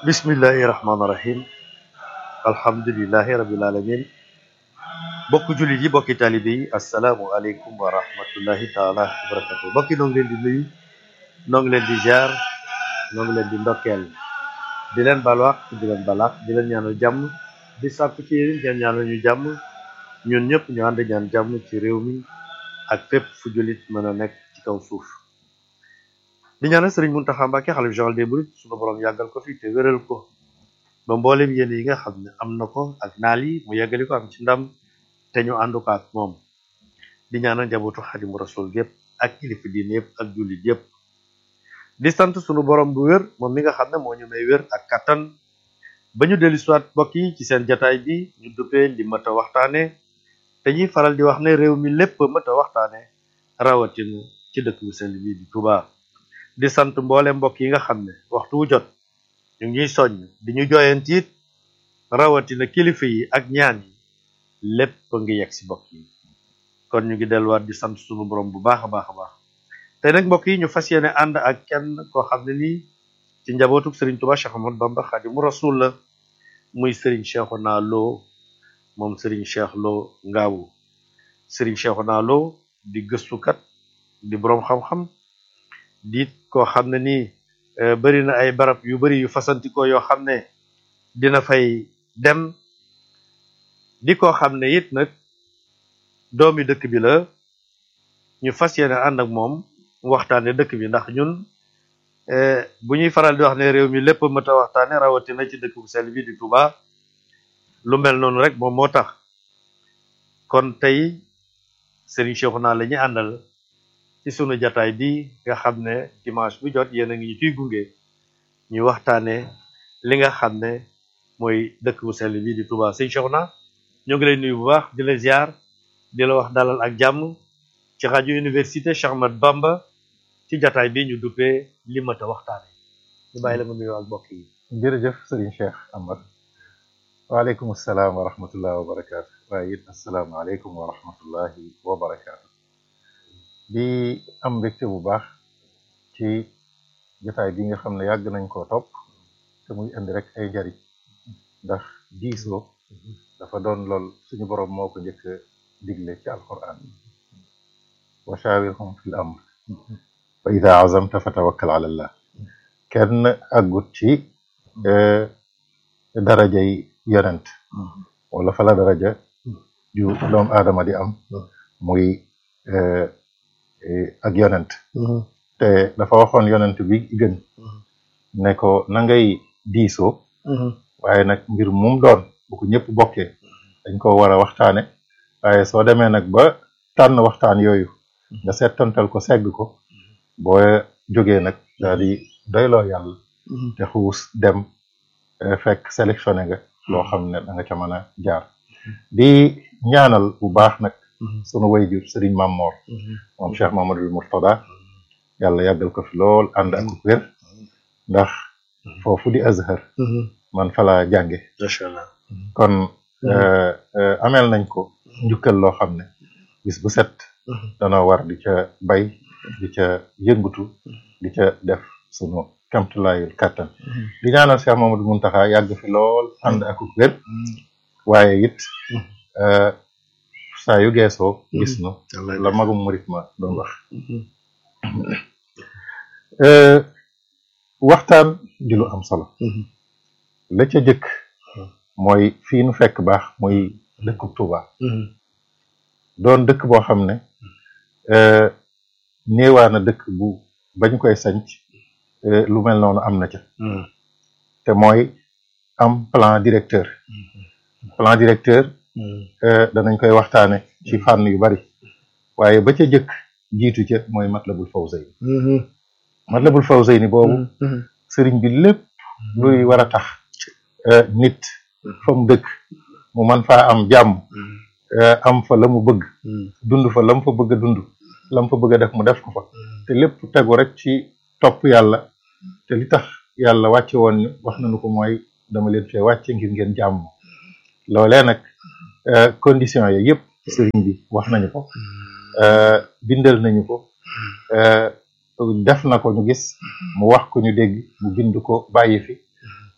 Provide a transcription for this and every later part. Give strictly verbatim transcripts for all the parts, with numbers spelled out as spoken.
bismillahi rahmaani rahim alhamdulillahi rabbil alamin bokk jullit yi bokki taalibe yi asalaamu aleykum wa rahmatullahi taala wa barakatu bokki noo ngi leen di nuyu noo ngi leen di jaar noo ngi leen di ndokkeel di leen balwaax di leen balaax di leen ñaanal jàmm di sàkku ci yéen ngeen ñaanal ñu jàmm ñun ñëpp ñu ànd ñaan jàmm ci réew mi ak fépp fu jullit mën a nekk ci kaw suuf di ñaanal sëriñ Muntaxa Mbàkke xalifa général des mourides sunu borom yàggal ko fi te wéral ko ba mboolem yéen yi nga xam ne am na ko ak naal yi mu yàggali ko am ci ndam te ñu ànd ko ak moom di ñaanal njabootu Xaadimu Rasuul gépp ak kilifa diine yëpp ak jullit yëpp di sant sunu borom bu wér moom mi nga xam ne moo ñu may wér ak kattan ba ñu dellu siwaat mbokk yi ci seen jataay bi ñu duppee li mat a waxtaane te ñuy faral di wax ne réew mi lépp mat a waxtaane rawatina ci dëkk bu sell bi di Touba di sant mboole mbokk yi nga xam ne waxtu wu jot ñu ngi soññ di ñu jooyantiit rawatina kilifa yi ak ñaan yi lépp ngi yegg si mbokk yi kon ñu ngi delluwaat di sant sunu borom bu baax a baax a baax tey nag mbokk yi ñu fas yéene ànd ak kenn koo xam ne nii ci njabootuk Serigne Touba Cheikh Ahmadou Bamba Khadimu Rasul la muy Serigne Cheikhouna Lo moom Serigne Cheikh Lo Ngaabu Serigne Cheikhouna Lo di gëstukat di boroom xam-xam di koo xam ne nii bari na ay barab yu bari yu fasantikoo yoo xam ne dina fay dem di koo xam ne it nag doomi dëkk bi la ñu fas yéene ànd ak moom waxtaane dëkk bi ndax ñun bu ñuy faral di wax ne réew mi lépp mat a waxtaane rawatina ci dëkk bu sell bi di Touba lu mel noonu rek moom moo tax kon tey Serigne Cheikhouna la ñuy àndal ci sunu jataay bi nga xam ne dimanche bu jot yéen a ngi ñu ciy gunge ñu waxtaane li nga xam ne mooy dëkk bu sell bi di Touba Serigne Cheikhouna ñoo ngi lay nuyu bu baax di la ziar di la wax dalal ak jàmm ci rajo université Cheikh Ahmadou Bamba ci jataay bi ñu duppee li mat a waxtaane ñu bàyyi la nga nuyoo ak mbokk yi. jërëjëf Serigne Cheikh Amar waaleykum salaam wa rahmatullahi wa barakaatu waaye it asalaamaaleykum wa rahmatullahi wa barakaatu di am mbégte bu baax ci jotaay bi nga xam ne yàgg nañ koo topp te muy indi rek ay njariñ ndax diisoo dafa doon lool suñu borom moo ko njëkk a digle ci alquran wa shawirhum fil amr fa ida azamta fa tawakkal ala allah kenn aggut ci darajay yonent wala fa la daraja ju doomu aadama di am muy ak yonent te dafa waxoon yonent bi gën ne ko na ngay diisoo waaye nag mbir mum doon bu ko ñëpp bokkee dañ ko war a waxtaane waaye soo demee nag ba tànn waxtaan yooyu nga seetantal ko segg ko boo jógee nag daal di doyloo yàlla te xuus dem fekk sélectionné nga loo xam ne da nga ca mën a jaar di ñaanal bu baax nag sunu wayjur Serigne Mamor moom Cheikh Mamadou Mourtada yàlla yàggal ko fi lool ànd ak wér ndax foofu di Azhar man fa la jànge macha allah kon ameel nañ ko njukkal loo xam ne bis bu set danoo war di ca bay di ca yëngutu di ca def sunu kamtulaayul kàttan di ñaanal Cheikh Mamadou Muntaxa yàgg fi lool ànd ak wér waaye it saa yu geesoo gis nu la magum murit ma doon wax waxtaan di lu am solo la ca jëkk mooy fii nu fekk baax muy dëkku Touba doon dëkk boo xam ne néewaa na dëkk bu bañ koy sanc lu mel noonu am na ca te mooy am plan directeur plan directeur danañ koy waxtaane ci fànn yu bari waaye ba ca jëkk jiitu ca mooy Matlabul Fawzayni Matlabul Fawzayni boobu sëriñ bi lépp luy war a tax nit fa mu dëkk mu man faa am jàmm am fa la mu bëgg dund fa la mu fa bëgg a dund la mu fa bëgg a def mu def ko fa te lépp tegu rek ci topp yàlla te li tax yàlla wàcce woon ni wax nañu ko mooy dama leen fee wàcce ngir ngeen jàmm loolee nag condition yooyu yëpp sëriñ bi wax nañu ko bindal nañu ko def na ko ñu gis mu wax ko ñu dégg mu bind ko bàyyi fi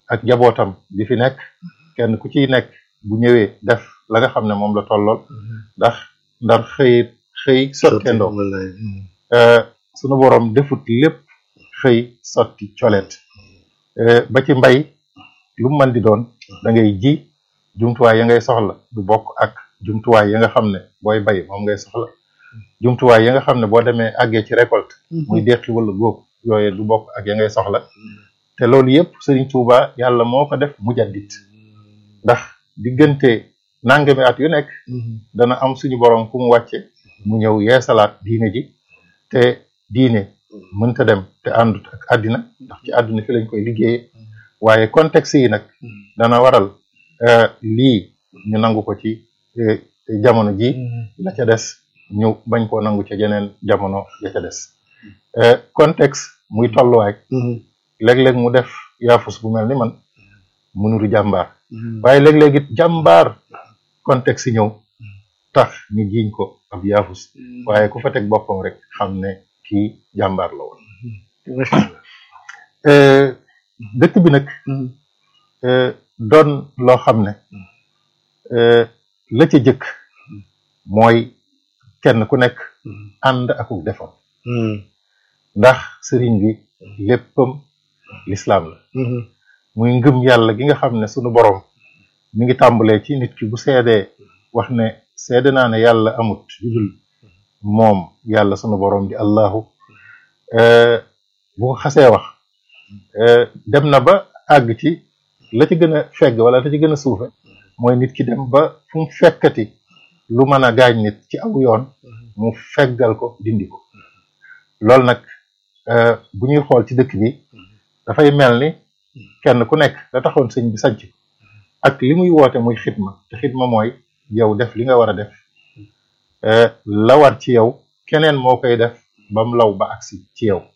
ak njabootam di fi nekk kenn ku ciy nekk bu ñëwee def la nga xam ne moom la tollool ndax ndar xëy xëy sottendoo sunu borom defut lépp xëy sotti coleet ba ci mbay lu mu mën di doon da ngay ji jumtuwaay ya ngay soxla du bokk ak jumtuwaay ya nga xam ne booy bay moom ngay soxla jumtuwaay ya nga xam ne boo demee àggee ci récolte muy deqi wala góob yooye du bokk ak ya ngay soxla te loolu yëpp Serigne Touba yàlla moo ko def mujaddit ndax diggante nangami at yu nekk dana am suñu borom ku mu wàcce mu ñëw yeesalaat diine ji te diine mënta dem te àndut ak àddina ndax ci àdduna fi lañ koy liggéeyee waaye contexte yi nag dana waral lii ñu nangu ko ci jamono ji la ca des ñu bañ koo nangu ca jeneen jamono ya ca des contexte muy tolluwaay léeg-léeg mu def yaafus bu mel ni man mu nuru jàmbaar waaye léeg-léeg it jàmbaar contexte ñëw tax ñu jiiñ ko ab yaafus waaye ku fa teg boppam rek xam ne kii jàmbaar la woon dëkk bi nag doon loo xam ne la ca jëkk mooy kenn ku nekk ànd akuk defam ndax sëriñ bi léppam lislaam la muy ngëm yàlla gi nga xam ne sunu borom mi ngi tàmbalee ci nit ki bu seedee wax ne seede naa ne yàlla amut judul moom yàlla sunu borom di allahu bu ko xasee wax dem na ba àgg ci la ci gën a fegg wala la ci gën a suufe mooy nit ki dem ba fu mu fekkati lu mën a gaañ nit ci aw yoon mu feggal ko dindi ko loolu nag bu ñuy xool ci dëkk bi dafay mel ni kenn ku nekk la taxoon sëñ bi sanc ak li muy woote muy xidma te xidma mooy yow def li nga war a def la war ci yow keneen moo koy def ba mu law ba agsi ci yow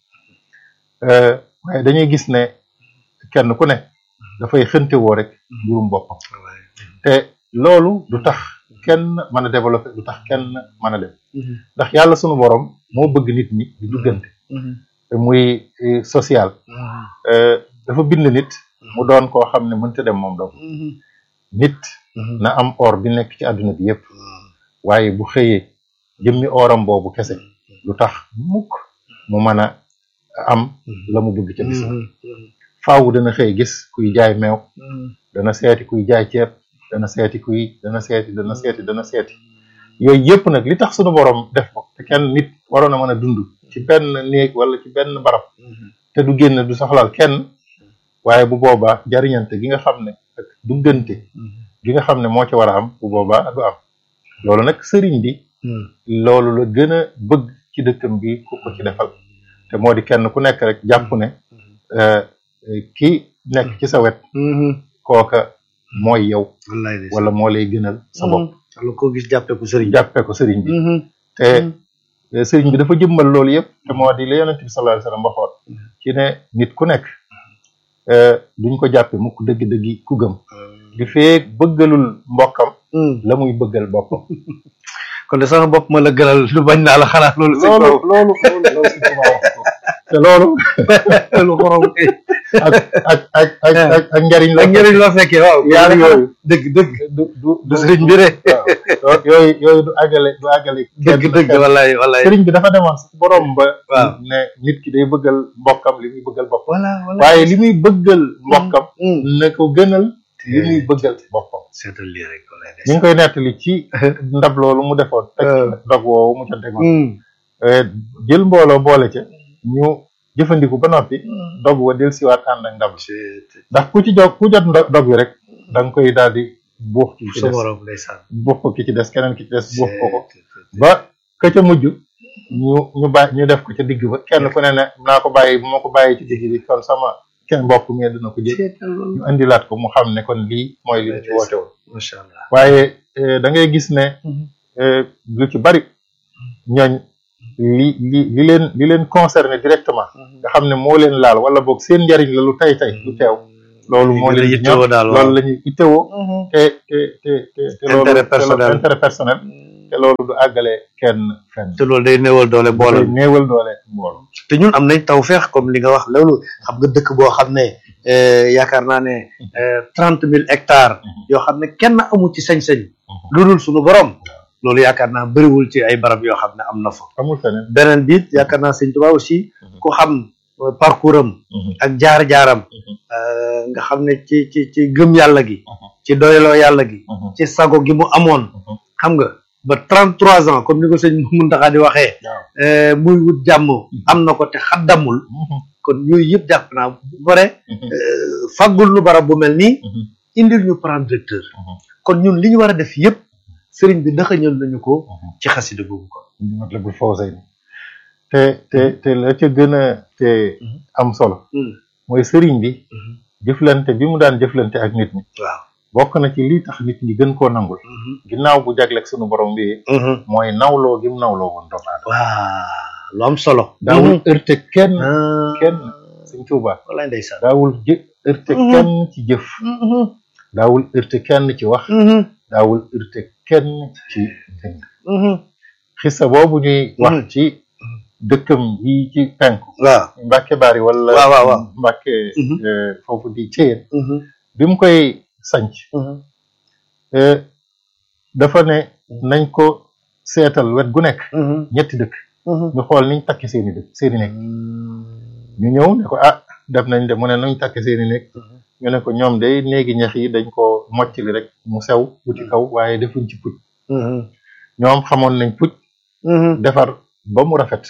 waaye dañuy gis ne kenn ku ne dafay xëntewoo rek mbirum boppam te loolu du tax kenn mën a développer du tax kenn mën a dem ndax yàlla sunu borom moo bëgg nit ñi di duggante te muy social dafa bind nit mu doon koo xam ne mënta dem moom doom nit na am or bi nekk ci àdduna bi yëpp waaye bu xëyee jëmmi oram boobu kese lu tax mukk mu mën a am la mu bëgg ca bis faaw dana xëy gis kuy jaay meew dana seeti kuy jaay ceeb dana seeti kuy dana seeti dana seeti dana seeti yooyu yëpp nag li tax sunu borom def ko te kenn nit waroon a mën a dund ci benn néeg wala ci benn barab te du génn du soxlaal kenn waaye bu boobaa jariñante gi nga xam ne ak duggante gi nga xam ne moo ci war a am bu boobaa du am loolu nag sëriñ bi loolu la gën a bëgg ci dëkkam bi ku ko ci defal te moo di kenn ku nekk rek jàpp ne ki nekk ci sa wet kooka mooy yow wala moo lay gënal sa bopp wala koo gis jàppee ko sëriñ jàppee ko sëriñ bi te sëriñ bi dafa jëmmal loolu yëpp te moo di la yonent bi sallallahu alayhi wasallam waxoon ci ne nit ku nekk duñ ko jàppe mukk dëgg-dëggi ku gëm di feek bëggalul mbokkam la muy bëggal boppam kon de sama bopp ma la gënal lu bañ naa la xalaat loolu loolu loolu loolu si tuma wax ko te loolu lu xorom ak ak ak ak ak ak njariñ la ak njariñ la fekkee waaw yaar yooyu dëgg dëgg du du du sëriñ bi rek waaw yooyu yooyu du àggale du àggale dëgg dëgg wallaay wallaay sëriñ bi dafa demoon sax borom ba waaw ne nit ki day bëggal mbokkam li muy bëggal boppam voilà waaye li muy bëggal mbokkam na ko gënal li muy bëggal boppam seetal lii rek wallaay ñu ngi koy nettali ci ndab loolu mu defoon teg dog woowu mu ca tegoon jël mbooloo boole ca ñu jëfandiku ba noppi dog wa del siwaat ànd ak ndab ndax ku ci jog ku jot dog wi rek da nga koy daal di buux ki ci des buux ko ki ci des keneen ki ci des buux ko ko ba ka ca mujj ñu ñu bàyyi ñu def ko ca digg ba kenn ku ne ne naa ko bàyyi bu ma ko bàyyi ci digg bi kon sama kenn mbokk mi dina ko jël ñu indilaat ko mu xam ne kon lii mooy li ñu ci woote woon macha allah waaye da ngay gis ne lu ci bari ñooñ li li li leen li leen concerné directement nga xam ne moo leen laal wala boog seen njariñ la lu tay tay lu teew loolu moo leen ñor loolu la ñuy ittewoo te te te te te loolu intérêt personnel te loolu du àggale kenn fenn te loolu day néewal doole mbooloo day néewal doole mbooloo te ñun am nañ tawfeex comme li nga wax loolu xam nga dëkk boo xam ne yaakaar naa ne trente mille hectares yoo xam ne kenn amu ci sañ-sañ lu dul suñu borom loolu yaakaar naa bëriwul ci ay barab yoo xam ne am na fa amul feneen beneen biit yaakaar naa sëñ Tuubaa aussi ku xam parcours am ak jaar-jaaram nga xam ne ci ci ci gëm yàlla gi ci doyloo yàlla gi ci sago gi mu amoon xam nga ba trente trois ans comme ni ko sëñ Muntaxa di waxee muy wut jàmm am na ko te xaddamul kon yooyu yëpp jàpp naa bu bare faggul nu barab bu mel nii indil ñu plan directeur kon ñun li ñu war a def yëpp sëriñ bi daxañal nañu ko ci xasida googu ko Matlabul Fawzayni te te te la ca gën a te am solo mooy sëriñ bi jëflante bi mu daan jëflante ak nit ñi waaw bokk na ci lii tax nit ñi gën koo nangul ginnaaw bu jagleeg sunu borom bi mooy nawloo gi mu nawloo woon doomu aadama waaw lu am solo daawul heurté kenn kenn Sëñ Tuubaa wallaay ndeysaan daawul jë heurté kenn ci jëf daawul heurté kenn ci wax daawul heurté kenn ci bind xissa boobu ñuy wax ci dëkkam yi ci penku waaw Mbàkke Bari wala waaw waaw waaw Mbàkke foofu di Ceyeen bi mu koy sanc dafa ne nañ ko seetal wet gu nekk ñetti dëkk ñu xool niñ takki seeni dëkk seeni nekk ñu ñëw ne ko ah def nañ de mu ne nañ takki seeni nekk ñu ne ko ñoom day néegi ñax yi dañ ko moccali rek mu sew wuti kaw waaye defuñ ci puj ñoom xamoon nañ puj defar ba mu rafet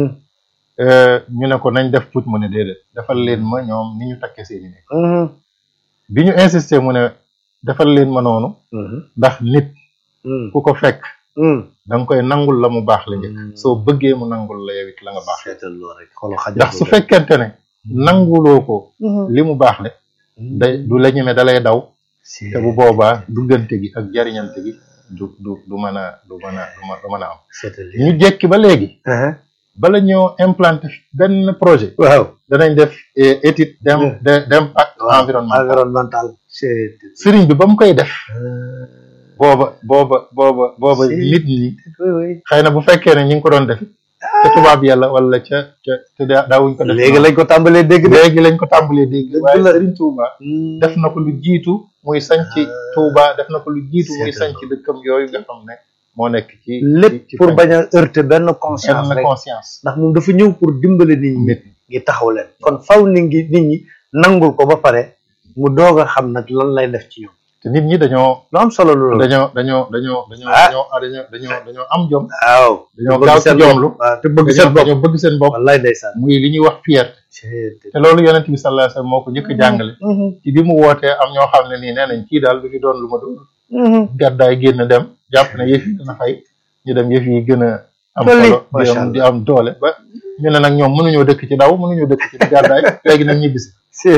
ñu ne ko nañ def puj mu ne déedéet defal leen ma ñoom ni ñu takke seeni nekk bi ñu insisté mu ne defal leen ma noonu ndax nit ku ko fekk da nga koy nangul la mu baax la njëkk soo bëggee mu nangul la yow it la nga baax ndax su fekkente ne nanguloo ko li mu baax le day du la ñeme da lay daw te bu boobaa duggante gi ak jariñante gi du du du mën a du mën a du mën a am ñu jekki ba léegi bala ñoo implanté benn projet waaw danañ def étude d'impact environnemental sëriñ bi ba mu koy def booba booba booba booba nit ñi xëy na bu fekkee ne ñi ngi ko doon def ca tubaab yàlla wala ca ca te daawuñ ko def léegi lañ ko tàmbalee dégg léegi lañ ko tàmbalee dégg waaye sëriñ Touba def na ko lu jiitu muy sanc Touba def na ko lu jiitu muy sanc dëkkam yooyu nga xam ne moo nekk ci lépp pour bañ a heurter benn conscience benn conscience ndax moom dafa ñëw pour dimbale nit ñi ngi taxaw leen kon faw nit ñi nit ñi nangul ko ba pare mu doog a xam nag lan lay def ci ñoom te nit ñi dañoo lu am solo loolu dañoo dañoo dañoo dañoo dañoo dañoo dañoo dañoo am jom waaw dañoo gaaw ci jomlu te bëgg seen bopp dañoo bëgg seen bopp wallaay ndeysaan muy li ñuy wax fierté te loolu yonent bi sallallahu alayhi wasallam moo ko njëkk a jàngale ci bi mu wootee am ñoo xam ne nii nee nañ kii daal du fi doon lu ma doon gàddaay génn dem jàpp ne yëf yi dana fay ñu dem yëf yi gën a am solo di am doole ba ñu ne nag ñoom mënuñoo dëkk ci daw mënuñoo dëkk ci gàddaay léegi nag ñibbisi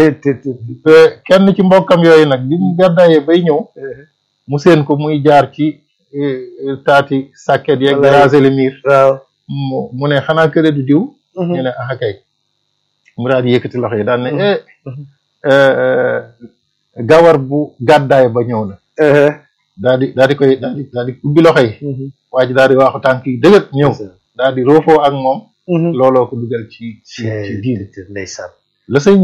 kenn ci mbokkam yooyu nag bi mu gàddaayee bay ñëw mu seen ko muy jaar ci taati sàkket yeeg raser le mur waaw mu ne xanaa kële du diw ñu ne ah kay mu daal di yëkkati loxo yi daal ne gawar bu gàddaay ba ñëw na daal di daal di koy daal di daal di ubbi loxo yi waa ji daal di waaxu tànk yi dëgët ñëw daal di roofoo ak moom looloo ko dugal ci ci ci diine ndeysaan la sëñ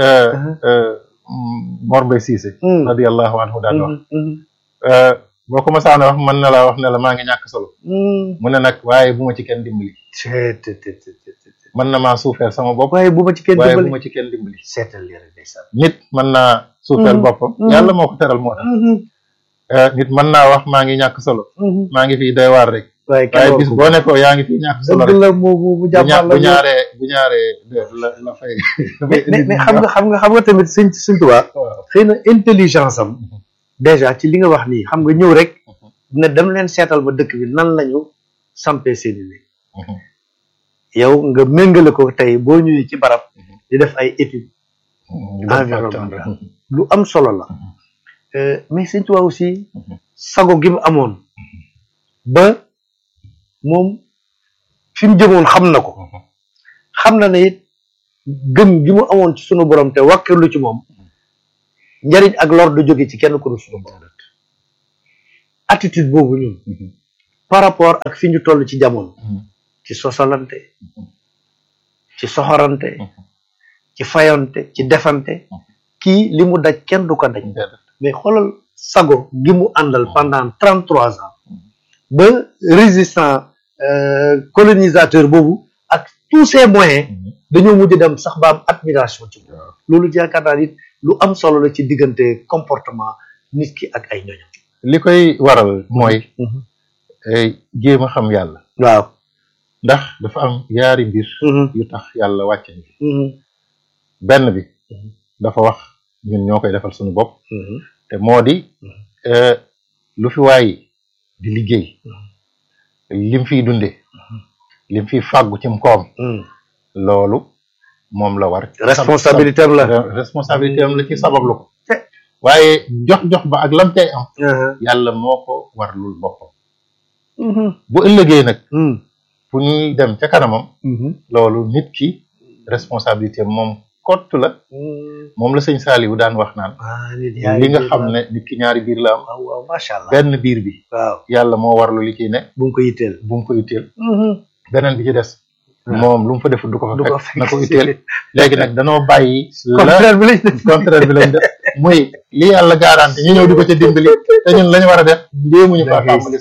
Mor Mbaye Cissé radiallahu anhu daan wax boo ko masaana wax mën na laa wax ne la maa ngi ñàkk solo mu ne nag waaye bu ma ci kenn dimbali mën na maa suufeel sama bopp waaye bu ma ci kenn waaye dimbali bu ma ci kenn dimbali seetal lii rek ndeysaan nit mën naa suufeel boppam yàlla moo ko teral moo tax nit mën naa wax maa ngi ñàkk solo maa ngi fii doy waar rek waaye bis boo ne ko yaa ngi fii ñàkk solo rek la mu mu jàmmal la bu ñaaree bu ñaaree la la fay mais mais xam nga xam nga xam nga tamit sëñ sëñ Tuubaa xëy na intelligence am déjà ci li nga wax nii xam nga ñëw rek ne dem leen seetal ba dëkk bi nan lañu sampee seeni néeg yow nga méngale ko tey boo ñëwee ci barab di def ay études environnementales lu am solo la mais sëñ Tuubaa aussi sago gi mu amoon ba moom fi mu jëmoon xam na ko xam na ne it gëm gi mu amoon ci sunu borom te wàkkirlu ci moom njariñ ak lor du jóge ci kenn ku dul sunu borom attitude boobu ñun par rapport ak fi ñu toll ci jamono ci sosalante ci soxorante ci fayante ci defante kii li mu daj kenn du ko daj mais xoolal sago gi mu àndal pendant trente trois ans ba résistant colonisateur boobu ak tous ces moyens dañoo mujj dem sax ba am admiration ci moom loolu yaakaar naa nit lu am solo la ci diggante comportement nit ki ak ay ñoñam li koy waral mooy jéem a xam yàlla waaw ndax dafa am yaari mbir yu tax yàlla wàcce ni benn bi dafa wax ñun ñoo koy defal suñu bopp te moo di lu fi waay di liggéey lim fiy dunde lim fiy fàggu cim koom loolu moom la war responsabilité am la responsabilité am la ci sabablu ko waaye jox-jox ba ak lam tey am yàlla moo ko warlul boppam bu ëllëgee nag fu ñuy dem ca kanamam loolu nit ki responsabilité moom kott la moom la sëñ Saliou daan wax naan li nga xam ne nit ki ñaari biir la am waaw macha allah benn biir bi waaw yàlla moo warlu li ciy ne bu mu ko yitteel bu mu ko yitteel beneen bi ci des moom lu mu fa def du ko fa fekk na ko itteel léegi nag danoo bàyyi contraire bi lañ def contraire bi lañ def muy li yàlla garanti ñu ñëw di ko ca dimbali te ñun lañu war a def jéemuñu faa tàmbali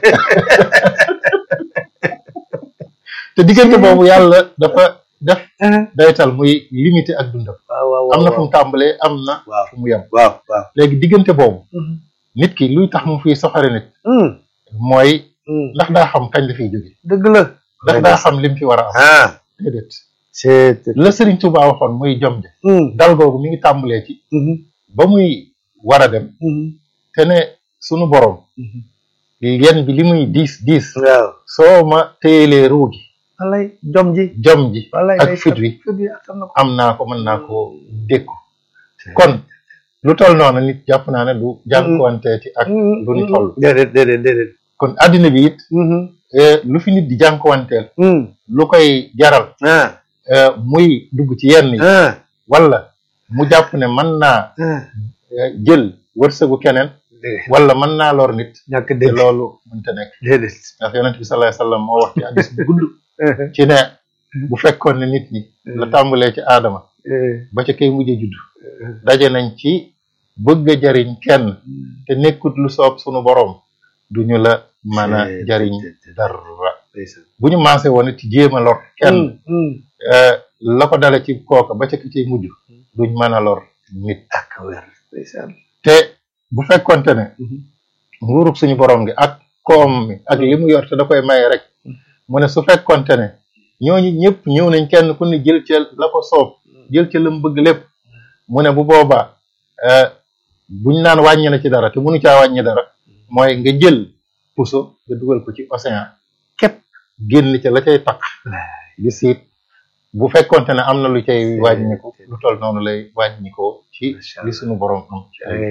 te diggante boobu yàlla dafa def daytal muy limité ak dundam am na fu mu tàmbalee am na fu mu yem waaw waaw léegi diggante boobu nit ki luy tax mu fiy soxare nit mooy ndax daa xam kañ la fiy jóge dëgg la ndax daa xam lim fi war a am déedéet c'est la Sëriñ Tuubaa waxoon muy jom ja dal googu mi ngi tàmbalee ci ba muy war a dem te ne sunu borom yenn bi li muy diis diis waaw soo ma téyelee ruu gi walay jom ji jom ji ak fit wi am naa ko mën naa ko dékku kon lu toll noonu nit jàpp naa ne du jànkuwanteeti ak lu ni toll déedéet déedéet déedéet kon addina bi it lu fi nit di jànkuwanteel lu koy jaral muy dugg ci yenn yi wala mu jàpp ne mën naa jël wërsëgu keneen wala mën naa lor nit ñàkk te loolu mënta nekk déedéet ndax yonent bi sallallahu alayhi wasallam moo wax ci hadis bu gudd ci ne bu fekkoon ne nit ñi la tàmbalee ci aadama ba ca kay mujjee judd daje nañ ci bëgg a jariñ kenn te nekkut lu soob sunu borom duñu la mën a jariñ dara bu ñu maase woon it jéem a lor kenn la ko dale ci kooka ba ca ki ciy mujj duñ mën a lor nit ak wér te bu fekkonte ne nguurug suñu borom gi ak koom mi ak li mu yor te da koy maye rek mu ne su fekkonte ne ñooñu ñëpp ñëw nañ kenn ku ne jël ca la ko soob jël ca la mu bëgg lépp mu ne bu boobaa buñ naan wàññi na ci dara te mënu caa wàññi dara mooy nga jël puso nga dugal ko ci océan képp génn ca la cay takk li siit bu fekkonte ne am na lu cay wàññiku lu toll noonu lay wàññikoo ci li suñu borom am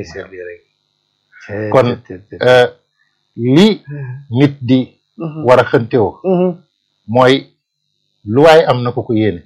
kon li nit di war a xëntewoo mooy lu waaye am na ko ko yéene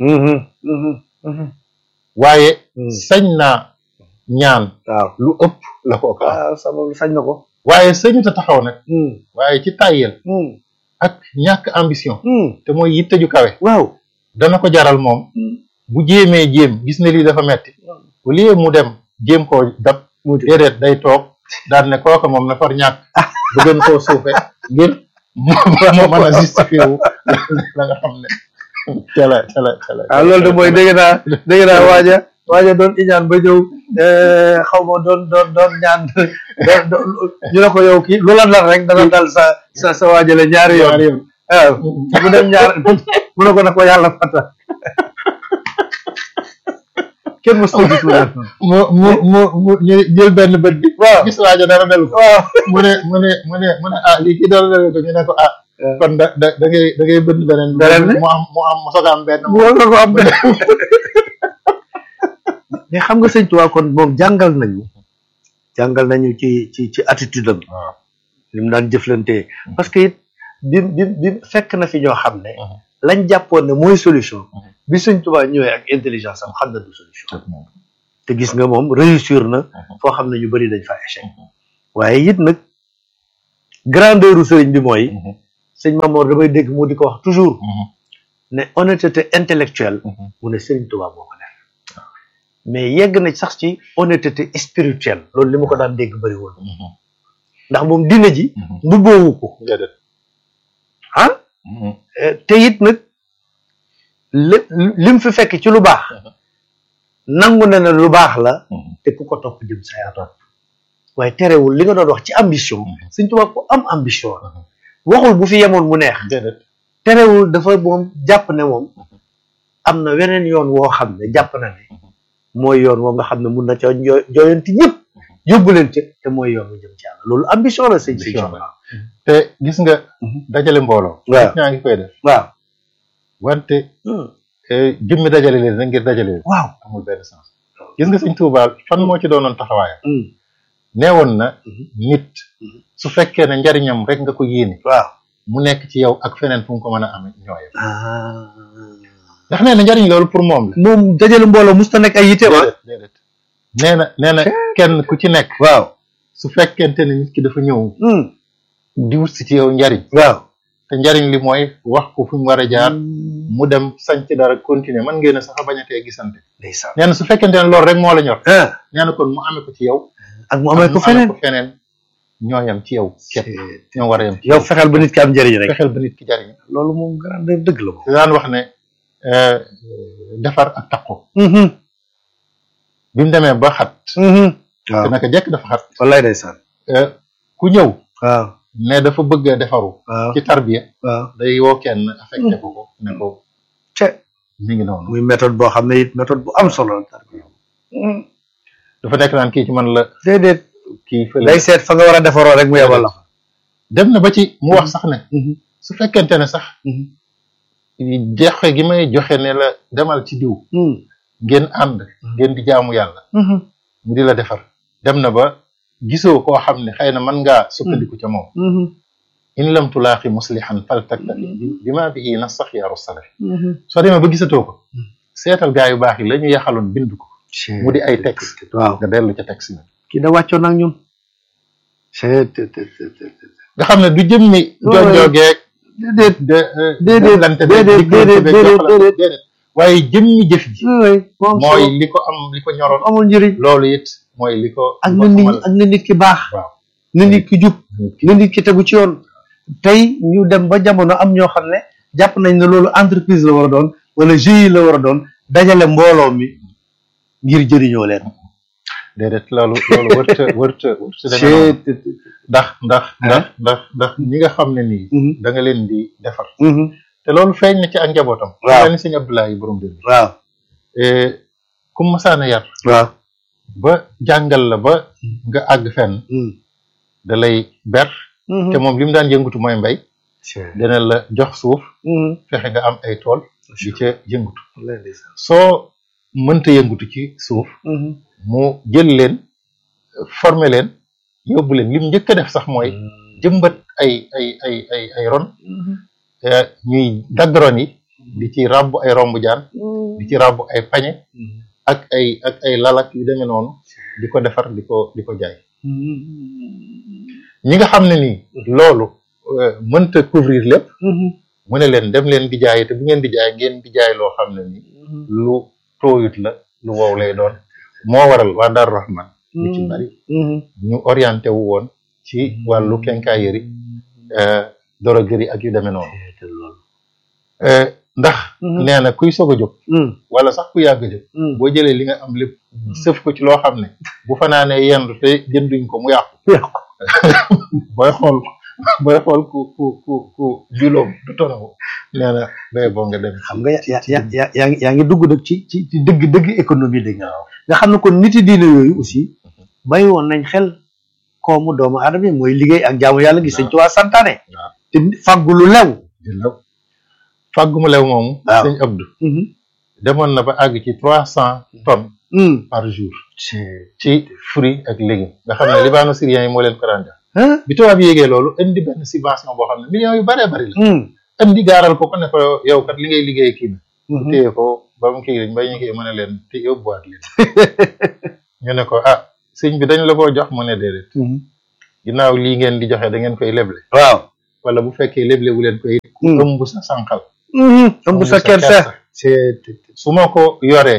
waaye sañ naa ñaan waaw lu ëpp la ko ëpp waaw sababu sañ na ko waaye sañu ta taxaw nag waaye ci tàyyel ak ñàkk ambition te mooy yitte ju kawe waaw dana ko jaral moom bu jéemee jéem gis ne lii dafa metti au lieu mu dem jéem koo dab déedéet day toog daan ne kooka moom na far ñàkk bu gën koo suufe ngir mu mën a justifié wu la nga xam ne cala cala cala waaw loolu de mooy dégg naa dégg naa waaja waaja doon iñaan ba ñëw xaw ma doon doon doon ñaan ñu ne ko yow kii lu la dal rek dana dal sa sa sa waajale ñaari yoon waaw mu dem ñaar mu ne ko na ko yàlla fata kenn mos ko gis mu mu mu mu ñu jël benn bët bi waaw gis waaja dara del ko waaw mu ne mu ne mu ne mu ne ah lii kii dara del ko ñu ne ko ah kon da da da ngay da ngay bënn beneen beneen mu am mu am mu soog a am benn mu war nga ko am beneen mais xam nga sëñ Tuubaa kon moom jàngal nañu jàngal nañu ci ci ci attitude am waaw li mu daan jëflantee parce que it bi bi bi fekk na fi ñoo xam ne lañ jàppoon ne mooy solution bi sëñ Tuubaa ñëwee ak intelligence am xam na du solution te gis nga moom réussir na foo xam ne ñu bari dañ fa échec waaye it nag grandeur u sëriñ bi mooy sëñ Mamoor damay dégg mu di ko wax toujours ne honnêteté intellectuelle mu ne sëriñ Tuubaa moo ko def mais yegg na sax ci honnêteté spirituelle loolu li ma ko daan dégg bëriwul ndax moom diine ji mbubboowu ko ah te it nag li lim fi fekk ci lu baax nangu na ne lu baax la te ku ko topp jëm sa yaa topp waaye terewul li nga doon wax ci ambition Sëñ Tuubaa ko am ambition waxul bu fi yemoon mu neex terewul dafa moom jàpp ne moom am na weneen yoon woo xam ne jàpp na ne mooy yoon woo nga xam ne mun na ca jooyanti ñëpp yóbbu leen ca te mooy yoon wu jëm ci yàlla loolu ambition la sëñ sëñ te gis nga dajale mbooloo waaw ñaa ngi koy def waaw wante jëmmi dajale leen rek ngir dajale leen waaw amul benn sens gis nga Sëñ Tuubaa fan moo ci doonoon taxawaayam neewoon na nit su fekkee ne njariñam rek nga ko yéene waaw mu nekk ci yow ak feneen fu mu ko mën a amee ñooyam ndax nee na njariñ loolu pour moom la moom dajale mbooloo musta nekk ay yite wa déedéet nee na nee na kenn ku ci nekk waaw su fekkente ne nit ki dafa ñëw di wut si ci yow njariñ waaw te njariñ li mooy wax ko fu mu war a jaar mu dem sanc dara continuer man ngeen a sax a bañatee gisante ndeysaan nee na su fekkente ne loolu rek moo la ñor nee na kon mu amee ko ci yow ak mu amee ko feneen ko feneen ñooyam ci yow képp ñoo war a yam ci yow fexeel ba nit ki am njëriñ rek fexeel ba nit ki jariñ loolu moom grande dëgg la moom daan wax ne defar ak taqo bi mu demee ba xat waaw te naka jekk dafa xat wallaay ndeysaan ku ñëw waaw ne dafa bëgg a defaru waaw ci tarbiya waaw day woo kenn affecté ko ko ne ko te mi ngi noonu muy méthode boo xam ne it méthode bu am solo la tarbiya dafa nekk naan kii ci man la déedéet kii fële day seet fa nga war a defaroo rek mu yebal la fa dem na ba ci mu wax sax ne su fekkente ne sax joxe gi may joxe ne la demal ci diw ngeen ànd ngeen di jaamu yàlla mu di la defar dem na ba gisoo koo xam ne xëy na mën ngaa sukkandiku ca moom in lam tulaaxi muslihan fal taktafi bi ma bihi nasax yaaru salaf soo demee ba gisatoo ko seetal gaa yu baax yi la ñu yaxaloon bind ko mu di ay texte waaw nga dellu ca texte na kii da wàccoon ak ñun nga xam ne du jëmmi jonjoogeeg déedéet de déedéet lante déedéet déedéet déedéet déedéet waaye jëmmi jëf ji moom mooy li ko am li ko ñoroon amul njëriñ loolu it mooy li ko ak na nit ak na nit ki baax waaw na nit ki jub na nit ki tegu ci yoon tey ñu dem ba jamono am ñoo xam ne jàpp nañ ne loolu entreprise la war a doon wala G I la war a doon dajale mbooloo mi ngir jëriñoo leen déedéet loolu loolu wërta wërta wërta demee ndax ndax ndax ndax ndax ñi nga xam ne nii da nga leen di defar te loolu feeñ na ci ak njabootam waaw ni sëñ Abdoulaye borom dër bi waaw ku masaana yar waaw ba jàngal la ba nga àgg fenn da lay ber te moom li mu daan yëngutu mooy mbay dana la jox suuf fexe nga am ay tool di ca yëngutu soo mënta yëngutu ci suuf mu jël leen former leen yóbbu leen lim njëkk a def sax mooy jëmbat ay ay ay ay ay ron ñuy dagg ron yi di ci ràbb ay romb jaan di ci ràbb ay pañe ak ay ak ay lalak yu demee noonu di ko defar di ko di ko jaay ñi nga xam ne nii loolu mënta couvrir lépp mu ne leen dem leen di jaay te bu ngeen di jaay ngeen di jaay loo xam ne nii lu tooyut la lu wow lay doon moo waral waa Daaru Rahman lu ci bari ñu orienté wu woon ci wàllu quincaillerie droguerie ak yu demee noonu ndax nee na kuy soog a jóg wala sax ku yàgg a jóg boo jëlee li nga am lépp sëf ko ci loo xam ne bu fanaanee yendu te jënduñ ko mu yàqu booy xool booy xool ku ku ku ku juloom du tonawu nee na bay boo nga dem xam nga ya ya ya yaa ngi yaa ngi dugg nag ci ci ci dëgg dëgg économie dëgg nga xam ne kon nit yi diine yooyu aussi bàyyi woon nañ xel koomu doomu aadama yi mooy liggéey ak jaamu yàlla gi sëñ Tuubaa santaane te fàggu lu lew lew fàggu mu lew moomu sëñ Abdou demoon na ba àgg ci trois cent tonnes par jour ci fruits ak légumes nga xam ne libano syrien yi moo leen ko daan jox bi tubaab bi yéegee loolu indi benn subvention boo xam ne millions yu baree bari la indi gaaral ko ko ne ko yow kat li ngay liggéey kii na téye ko ba mu kii lañ ba ñu kii mën a leen te yóbbuwaat leen ñu ne ko ah sëñ bi dañ la koo jox mu ne déedéet ginnaaw lii ngeen di joxe da ngeen koy leble waaw wala bu fekkee leble bu leen koy ëmb sa sànqal ëmb sa kersa su ma ko yoree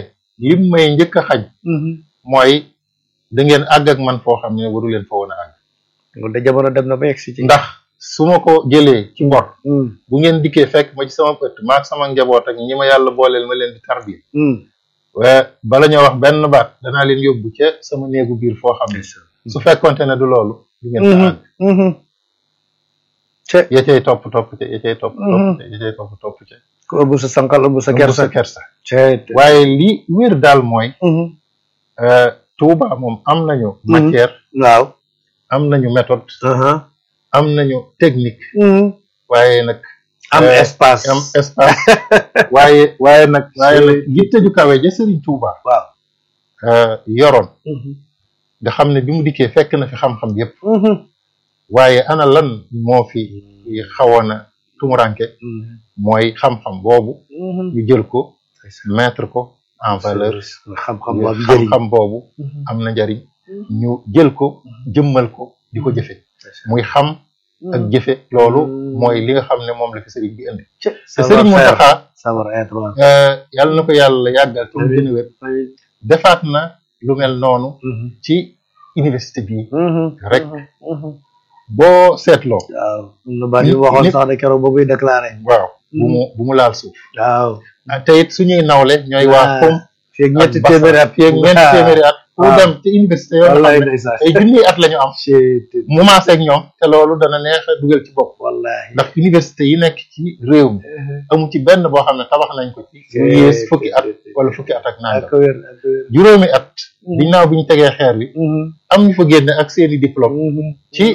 lim may njëkk a xañ mooy da ngeen àgg ak man foo xam ne waru leen fa woon a àgg loolu de jamono dem na ba yegg si ci ndax su ma ko jëlee ci ngor bu ngeen dikkee fekk ma ci sama ëtt maak sama njaboot ak ñi ma yàlla booleel ma leen di tarbiya waaye bala ñoo wax benn baat danaa leen yóbbu ca sama néegu biir foo xam ne su fekkonte ne du loolu du ngeen fa àgg te ya cay topp topp ca ya cay topp topp ca ya cay topp topp ca ku ëbb sa sankal ëbb sa kersa kersa waaye li wér daal mooy Touba moom am nañu matière waaw am nañu méthode am nañu technique waaye nag am espace am espace waaye waaye nag waaye nag yitte ju kawe ja Serigne Touba waaw yoroon nga xam ne bi mu dikkee fekk na fi xam-xam yépp waaye ana lan moo fi xawoon a tumuranke mooy xam-xam boobu ñu jël ko mettre ko en valeur xam-xam xam-xam boobu am na njariñ ñu jël ko jëmmal ko di ko jëfe muy xam ak jëfe loolu mooy li nga xam ne moom la fi sëriñ bi indi te sëriñ Mountakha yàlla na ko yàlla yàggal te mu gën a wér defaat na lu mel noonu ci université bi rek boo seetloo waaw ba ñu waxoon sax ne keroog ba muy déclaré waaw bu mu bu mu laal suuf waaw te it suñuy nawle ñooy waa comme fii ak ñetti téeméeri at fii ak ñetti téeméeri at ku dem ci université yoo xam ne ay junniy at la ñu am mu maase ak ñoom te loolu dana neex a dugal ci bopp wallahi ndax université yi nekk ci réew mi amu ci benn boo xam ne tabax nañ ko ci lu yées fukki at wala fukki at ak nangam juróomi at ginnaaw bi ñu tegee xeer wi am ñu fa génne ak seeni diplôme ci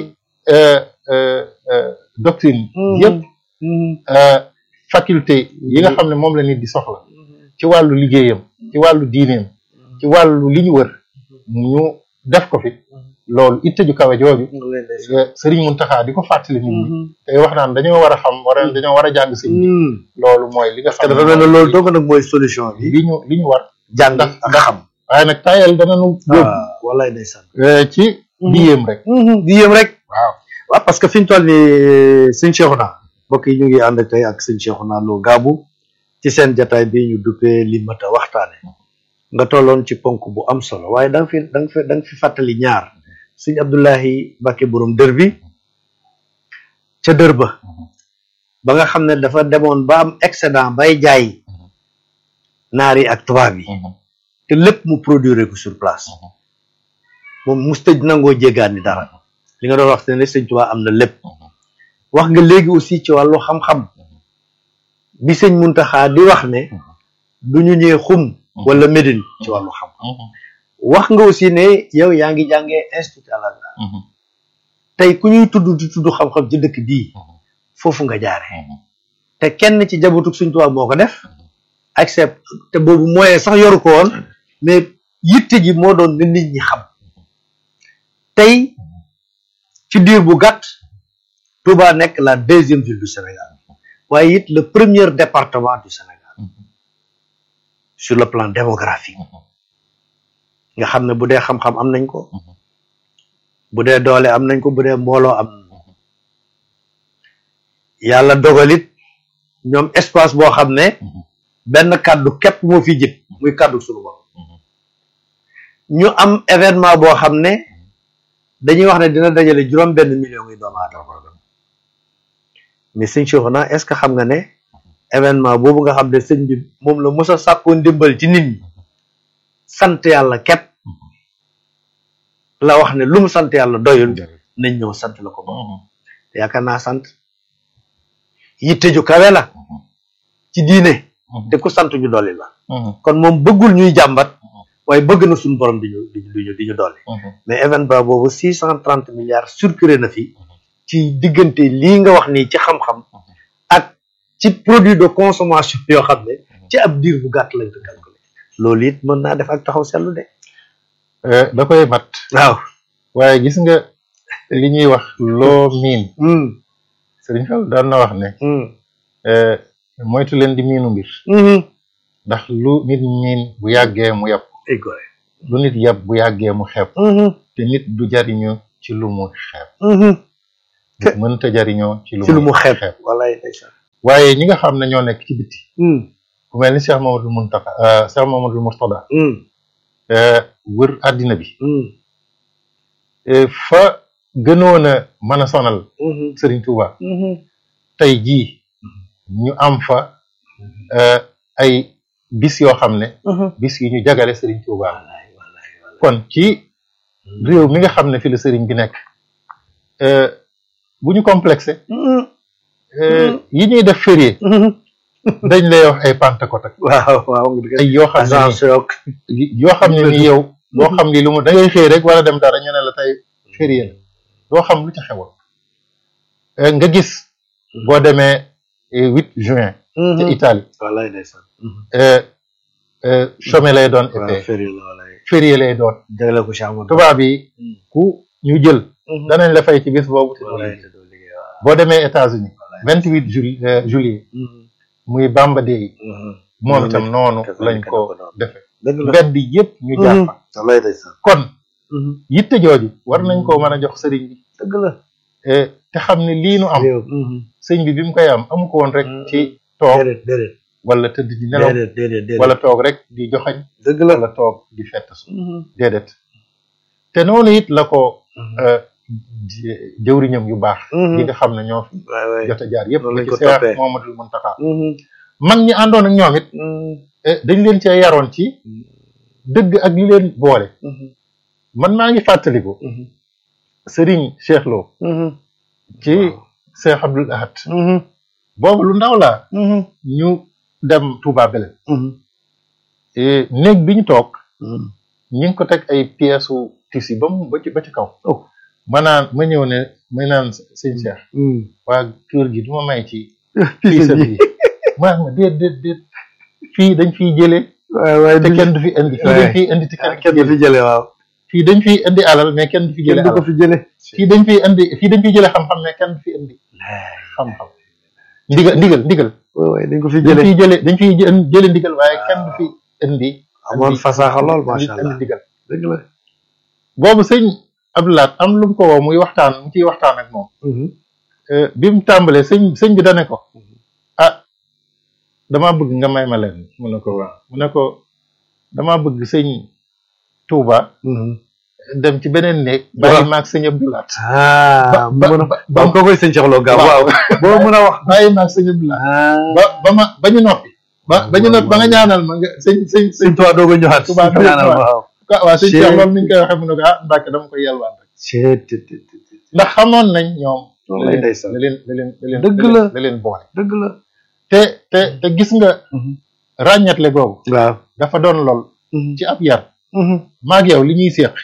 doctrine yëpp faculté yi nga xam ne moom la nit di soxla ci wàllu liggéeyam ci wàllu diineem ci wàllu li ñu wër ñu def ko fi loolu itte ju kawe jooju Serigne Mountakha di ko fàttali nit ñi tey wax naan dañoo war a xam war a dañoo war a jàng sëñ bi loolu mooy li nga xam ne dafa mel ne loolu dong nag mooy solution bi li ñu li ñu war jàng ak xam waaye nag tayel dana nu yóbbu wallaay ndeysaan ci di yéem rek di yéem rek waaw waaw parce que fi ñu toll nii sëñ Cheikhouna mbokk yi ñu ngi ànd tey ak sëñ Cheikhouna Lo Gabou ci seen jataay bi ñu duppee li mat a waxtaane nga tolloon ci ponk bu am solo waaye da nga fi da nga fi da nga fi fàttali ñaar sëñ Abdoulahi Mbacké borom dër bi ca dër ba ba nga xam ne dafa demoon ba am excédent bay jaay naar yi ak tubaab yi te lépp mu produire ko sur place moom mus tëj nangoo jéggaani dara li nga doon wax ne sëñ Tuubaa am na lépp wax nga léegi aussi ci wàllu xam-xam bi sëñ Mountakha di wax ne du ñu ñëw xum wala Médine ci wàllu xam-xam wax nga aussi ne yow yaa ngi jàngee institut Al Azhar tey ku ñuy tudd di tudd xam-xam ci dëkk bii foofu nga jaare te kenn ci jabotuk sëñ Tuubaa moo ko def accept te boobu moyen sax yoru ko woon mais yitte ji moo doon ne nit ñi xam tey ci diir bu gàtt Touba nekk la deuxième ville du Sénégal waaye it le premier département du Sénégal sur le plan démographique nga xam ne bu dee xam-xam am nañ ko bu dee doole am nañ ko bu dee mbooloo am nañ ko yàlla dogalit ñoom espace boo xam ne benn kàddu képp moo fi jib muy kàddu suñu bopp ñu am événement boo xam ne dañuy wax ne dina dajale juróom benn million ngi doomu aadama mais sëñ Cheikhouna est-ce que xam nga ne événement boobu nga xam ne sëñ bi moom la mos a sàkkoo ndimbal ci nit ñi sant yàlla képp la wax ne lu mu sant yàlla doyul nañ ñëw sant la ko ba te yaakaar naa sant yitte ju kawe la ci diine te ku sant ñu dolli la kon moom bëggul ñuy jàmbat waaye bëgg na suñu borom di ñu di ñu di ñu dolli mais événement boobu six cent trente milliards circulé na fi ci diggante lii nga wax nii ci xam-xam ak ci produit de consommation yoo xam ne ci ab diir bu gàtt lañ ko calculé loolu it mën naa def ak taxaw seetlu de da koy mat waaw waaye gis nga li ñuy wax loo miin Sëriñ Fall daan na wax ne moytu leen di miinu mbir ndax lu nit miin bu yàggee mu yàpp lu nit yàpp bu yàggee mu xeeb te nit du jariñoo ci lu mu xeeb mënta jariñoo ci lu mu xeeb wallaay waaye ñi nga xam ne ñoo nekk ci biti ku mel ni Cheikh Mamadou Mountakha Cheikh Mamadou Mourtada wër àddina bi fa gënoon a mën a sonal Serigne Touba tey jii ñu am fa ay bis yoo xam ne bis yi ñu jagale Serigne Touba kon ci réew mi nga xam ne fi la Serigne bi nekk bu ñu complexé yi ñuy def férié dañ lay wax ay Pentecôte ak waaw waaw ay yoo xam ne yoo xam ne ni yow doo xam ni lu mu da ngay xëy rek wala dem dara ñu ne la tey férié la doo xam lu ca xewoon nga gis boo demee huit juin ca Italie wallaay ndeysaan chômé lay doon été férié lay doon jagleel ko Cheikh Amadou tubaab yi ku ñu jël danañ la fay ci bis boobu te boo demee États-Unis vingt huit juillet juillet muy Bamba Day moom itam noonu lañ ko defe mbedd yëpp ñu jaar fa kon yitte jooju war nañ koo mën a jox sëriñ bi dëgg la te xam ne lii nu am sëñ bi bi mu koy am amu ko woon rek ci toog wala tëdd di nelaw wala toog rek di joxañ dëgg la wala toog di fett su déedéet te noonu it la ko jëwriñam yu baax yi nga xam ne ñoo fi jot a jaar yëpp la ci Cheikh Mouhamadoul Mountakha mag ñi àndoon ak ñoom it dañ leen cee yaroon ci dëgg ak li leen boole man maa ngi fàttaliku Serigne Cheikh Lo ci Cheikh Abdoul Ahad boobu lu ndaw laa ñu dem Touba Belel néeg bi ñu toog ñu ngi ko teg ay pièces u tissu ba mu ba ci ba ci kaw ma naan ma ñëw ne ma naan sëñ Cheikh waa kër gi du ma may ci pièce bi maa ma déet déet déet fii dañ fiy jëlee te kenn du fi indi fii dañ fiy indi te kenn du fi jëlee waaw fii dañ fiy indi alal mais kenn du fi jëlee du ko fi jëlee fii dañ fiy indi fii dañ fiy jëlee xam-xam mais kenn du fi indi xam-xam ndigal ndigal ndigal dañ ko fi dañ jëlee fiy jëlee dañ fiy jëlee ndigal waaye kenn du fi indi amoon fasaaxa lool macha allah indi ndigal dëgg la boobu sëñ Abdoulaat am lu mu ko woo muy waxtaan mu ciy waxtaan ak moom bi mu tàmbalee sëñ sëñ bi dane ko ah damaa bëgg nga may ma leen mu ne ko waaw mu ne ko damaa bëgg sëñ Touba dem ci beneen néeg bàyyi maag sëñ Abdoulaat ah ba ko koy sëñ Cheikh Lo gaaw waaw boo mën a wax bàyyi maag sëñ Abdoulaat ba ba ma ba ñu noppi ba ba ñu noppi ba nga ñaanal ma nga sëñ sëñ sëñ Touba doo ko ñëwaat Touba ñaanal waaw waaw sëñ Cheikh loolu ni ñu koy waxee mu ne ko ah Mbacke dama koy yelwaan rek ndax xamoon nañ ñoom la leen la leen la leen dëgg la la leen boole dëgg la te te te gis nga ràññatle googu waaw dafa doon lool ci ab yar maag yow li ñuy séq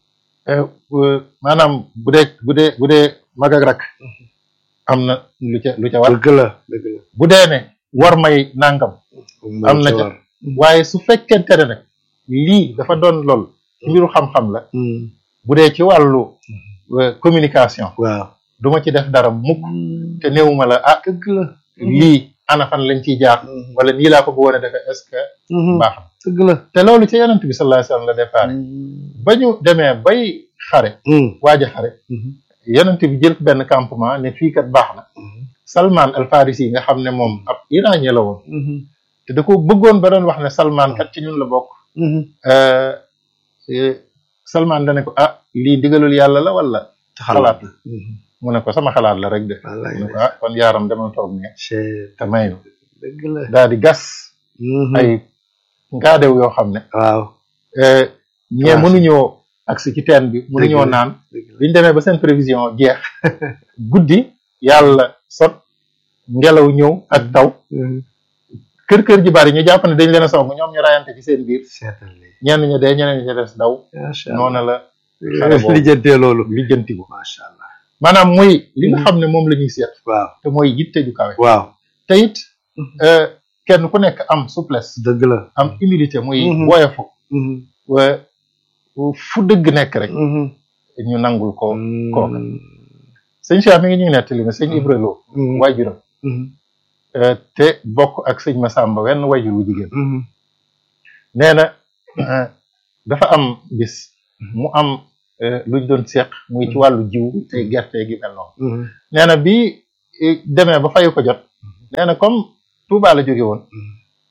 maanaam bu dee bu dee bu dee mag ak rak am na lu ca lu ca war dëgg la dëgg la bu dee ne war may nangam am na ca waaye su fekkente ne nag lii dafa doon lool ci mbiru xam-xam la bu dee ci wàllu communication waaw du ma ci def dara mukk te néewuma la ah dëgg la lii ana fan lañ ciy jaar wala nii laa ko bëggoon a defee est-ce que baax na dëgg la te loolu ci yonent bi sallallahu alayhi wasallam la déparé ba ñu demee bay xare waaj a xare yonent bi jël benn campement ne fii kat baax na Salman al Farisi nga xam ne moom ab iranien la woon te da ko bëggoon ba doon wax ne Salman kat ci ñun la bokk Salman dane ko ah lii ndigalul yàlla la wala xalaat la mu ne ko sama xalaat la rek de mu ne ko ah kon yaaram dama toog ne te may daal di gas ay ngaadew yoo xam ne waaw ñee mënuñoo agsi ci teen bi mënuñoo naan biñu demee ba seen prévision jeex guddi yàlla sot ngelaw ñëw ak taw kër kër ji bari ñu jàpp ne dañ leen a song ñoom ñu rayante ci seen biir ñenn ñu dee ñeneen ñu des daw noonu la xale boobu lijjantee loolu lijjanti ko macha allah maanaam muy li nga xam ne moom la ñuy seet waaw te mooy yitte ju kawe waaw te it kenn ku nekk am souplesse dëgg la am humilité muy woyofu fu dëgg nekk rek ñu nangul ko kooka sëñ Cheikh mi ngi ñu nettali ne sëñ Ibra Lo waajuram te bokk ak sëñ Massamba wenn waajur wu jigéen nee na dafa am bis mu am luñ doon seq muy ci wàllu jiw te gerte gi mel noonu nee na bi demee ba fayu ko jot nee na comme Touba la jóge woon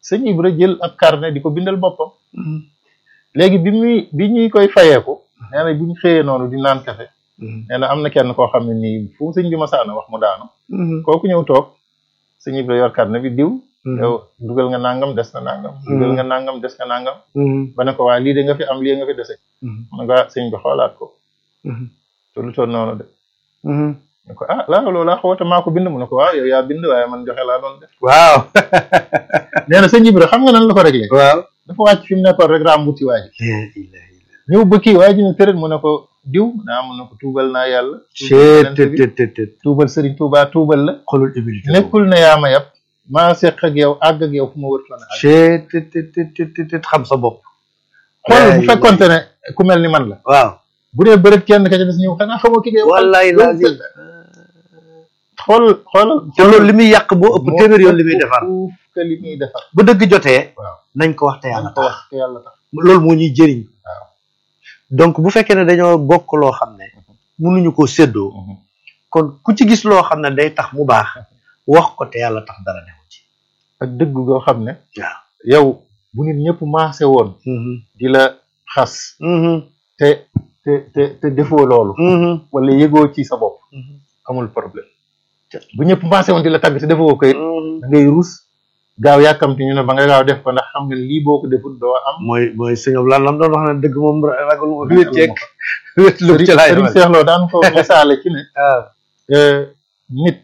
sëñ Ibra jël ab carnet di ko bindal boppam léegi bi muy bi ñuy koy fayeeku nee na bu ñu xëyee noonu di naan kafe nee na am na kenn koo xam ne nii fu sëñ bi masaana wax mu daanu kooku ñëw toog sëñ Ibra yor carnet bi diw yow dugal nga nangam des na nangam dugal nga nangam des nga nangam ba ne ko waa lii de nga fi am lii nga fi dese mu ne ko sëñ bi xoolaat ko te lu toon noonu de ne ko ah laa loolu laa xawata maa ko bind mu ne ko waaw yow yaa bind waaye man joxe laa doon def waaw nee na sëñ Ibra xam nga nan la ko réglé waaw dafa wàcc fi mu nekkoon rek raam wuti waa ji ñëw ba kii waa ji ne tërët mu ne ko diw naa mu ne ko tuubal naa yàlla tuubal sëriñ Tuubaa tuubal la xolul humilité nekkul ne yaa ma yab maa seq ak yow àgg ak yow fu ma wër la ne àgg xam sa bopp xool bu fekkonte ne ku mel ni man la waaw bu dee bëreet kenn ka ca des ñëw xanaa xamoo ki ngay wallaay lazim xool xoolal te loolu li muy yàq boo ëpp téeméer yoon li muy defar fuuf que li muy defar bu dëgg jotee waaw nañ ko wax te yàlla nañ ko tax wax te yàlla tax loolu moo ñuy jëriñ waaw donc bu fekkee ne dañoo bokk loo xam ne mënuñu koo séddoo kon ku ci gis loo xam ne day tax mu baax wax ko te yàlla tax dara newu ci ak dëgg goo xam ne waaw yow bu nit ñëpp maase woon di la xas te te te te defoo loolu wala yëgoo ci sa bopp amul problème bu ñëpp maase woon di la tàgg te defoo ko it da ngay rus gaaw yàkkamti ñu ne ba nga gaaw def ko ndax xam nga lii boo ko defut doo am mooy mooy sëñ Abdou lan doon wax ne dëgg moom ragal moom wéet ceeg wéet lu ci laay Sëriñ Seex Lo daan ko misaale ci ne waaw nit